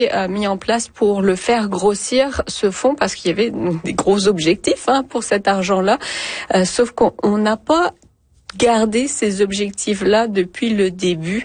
mis en place pour le faire grossir, ce fonds, parce qu'il y avait des gros objectifs pour cet argent-là. Sauf qu'on n'a pas gardé ces objectifs-là depuis le début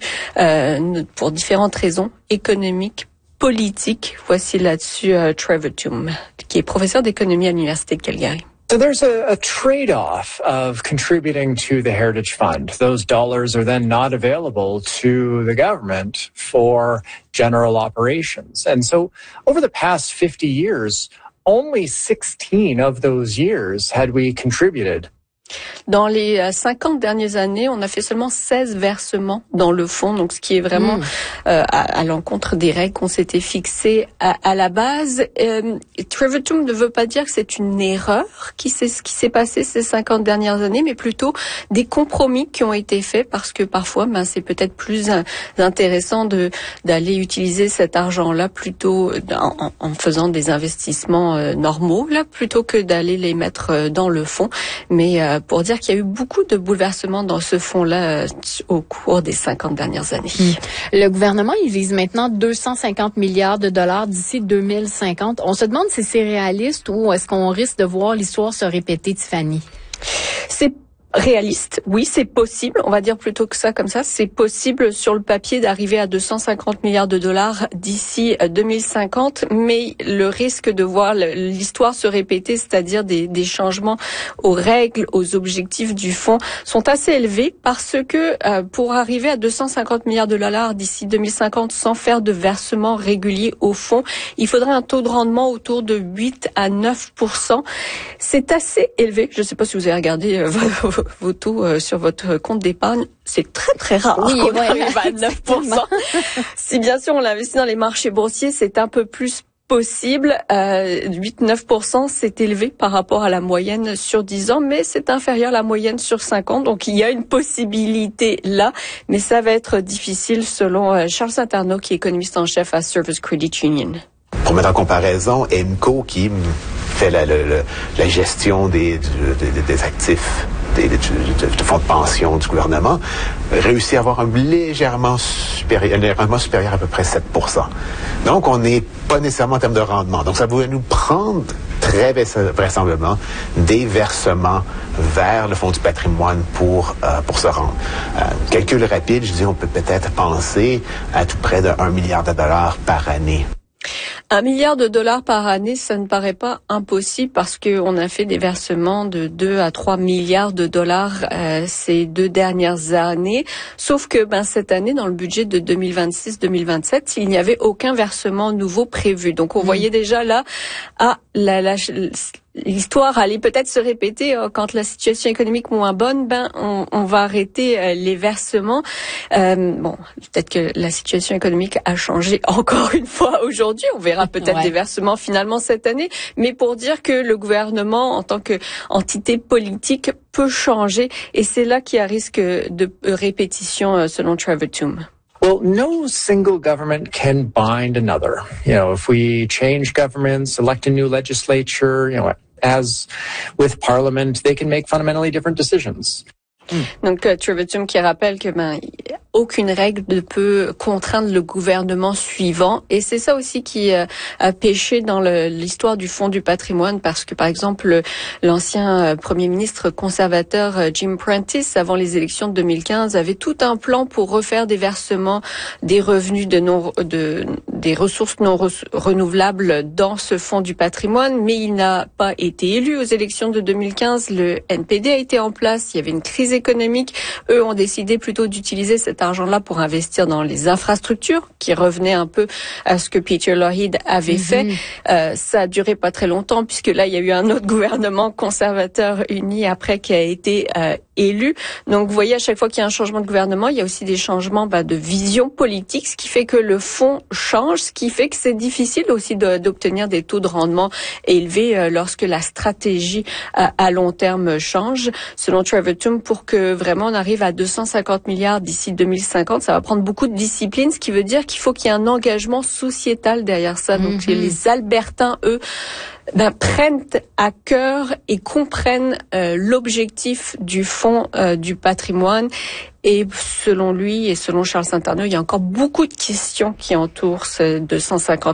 pour différentes raisons économiques, politiques. Voici là-dessus Trevor Tombe, qui est professeur d'économie à l'Université de Calgary. So there's a trade-off of contributing to the Heritage Fund. Those dollars are then not available to the government for general operations. And so over the past 50 years, only 16 of those years had we contributed. Dans les 50 dernières années, on a fait seulement 16 versements dans le fonds, donc ce qui est vraiment à l'encontre des règles qu'on s'était fixées à la base. Trevor Tombe ne veut pas dire que c'est une erreur qui s'est passé ces 50 dernières années, mais plutôt des compromis qui ont été faits, parce que parfois, c'est peut-être plus intéressant d'aller utiliser cet argent-là plutôt en faisant des investissements normaux, là, plutôt que d'aller les mettre dans le fonds. Mais pour dire qu'il y a eu beaucoup de bouleversements dans ce fonds-là au cours des 50 dernières années. Le gouvernement, il vise maintenant 250 milliards de dollars d'ici 2050. On se demande si c'est réaliste ou est-ce qu'on risque de voir l'histoire se répéter, Tiffany? C'est réaliste, oui, c'est possible. On va dire plutôt que ça comme ça. C'est possible sur le papier d'arriver à 250 milliards de dollars d'ici 2050, mais le risque de voir l'histoire se répéter, c'est-à-dire des changements aux règles, aux objectifs du fonds, sont assez élevés, parce que pour arriver à 250 milliards de dollars d'ici 2050 sans faire de versement régulier au fonds, il faudrait un taux de rendement autour de 8 à 9%. C'est assez élevé. Je ne sais pas si vous avez regardé vos taux sur votre compte d'épargne. C'est très, très rare qu'on arrive à 9%. Si bien sûr on l'investit dans les marchés boursiers, c'est un peu plus possible. 8-9%, c'est élevé par rapport à la moyenne sur 10 ans, mais c'est inférieur à la moyenne sur 5 ans. Donc il y a une possibilité là, mais ça va être difficile selon Charles Saint-Arnaud, qui est économiste en chef à Service Credit Union. Pour mettre en comparaison, EMCO, qui fait la gestion des actifs de fonds de pension du gouvernement, réussit à avoir un rendement supérieur à peu près 7%. Donc, on n'est pas nécessairement en termes de rendement. Donc, ça va nous prendre très vraisemblablement des versements vers le Fonds du patrimoine pour se rendre. Calcul rapide, je dis, on peut peut-être penser à tout près de 1 milliard de dollars par année. 1 milliard de dollars par année, ça ne paraît pas impossible, parce qu'on a fait des versements de 2 à 3 milliards de dollars ces 2 dernières années. Sauf que cette année, dans le budget de 2026-2027, il n'y avait aucun versement nouveau prévu. Donc on voyait déjà là l'histoire allait peut-être se répéter quand la situation économique moins bonne. On va arrêter les versements. Peut-être que la situation économique a changé encore une fois aujourd'hui. On verra peut-être des versements finalement cette année. Mais pour dire que le gouvernement, en tant qu'entité politique, peut changer. Et c'est là qu'il y a risque de répétition, selon Trevor Tombe. Well, no single government can bind another. If we change governments, elect a new legislature, as with Parliament, they can make fundamentally different decisions. Donc, Trevor Tombe qui rappelle que aucune règle ne peut contraindre le gouvernement suivant. Et c'est ça aussi qui a péché dans l'histoire du Fonds du patrimoine, parce que, par exemple, l'ancien premier ministre conservateur Jim Prentice, avant les élections de 2015, avait tout un plan pour refaire des versements des revenus des ressources non renouvelables dans ce Fonds du patrimoine, mais il n'a pas été élu aux élections de 2015. Le NPD a été en place, il y avait une crise économique. Eux ont décidé plutôt d'utiliser cet argent-là pour investir dans les infrastructures, qui revenaient un peu à ce que Peter Lougheed avait fait. Ça a duré pas très longtemps, puisque là, il y a eu un autre gouvernement conservateur uni après qui a été élu. Donc, vous voyez, à chaque fois qu'il y a un changement de gouvernement, il y a aussi des changements de vision politique, ce qui fait que le fonds change, ce qui fait que c'est difficile aussi d'obtenir des taux de rendement élevés lorsque la stratégie à long terme change. Selon Trevor Tombe, pour que vraiment on arrive à 250 milliards d'ici 2050, ça va prendre beaucoup de discipline, ce qui veut dire qu'il faut qu'il y ait un engagement sociétal derrière ça. Donc, les Albertains, eux, prennent à cœur et comprennent l'objectif du fonds du patrimoine. Et selon lui et selon Charles Saint-Arnaud, il y a encore beaucoup de questions qui entourent ces 250